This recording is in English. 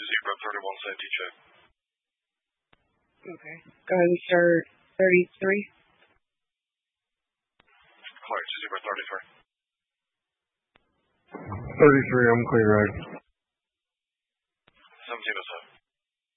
Zebra 31 safety check. Okay. Go ahead and start 33. Clear to Zebra 33. 33, I'm clear, right?